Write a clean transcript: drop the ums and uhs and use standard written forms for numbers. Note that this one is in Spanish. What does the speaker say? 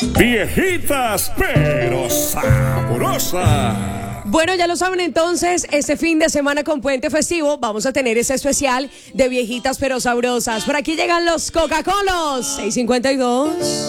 Viejitas pero sabrosas. Bueno, ya lo saben entonces, este fin de semana con Puente Festivo vamos a tener ese especial de viejitas pero sabrosas. Por aquí llegan los Coca-Colos, 6:52.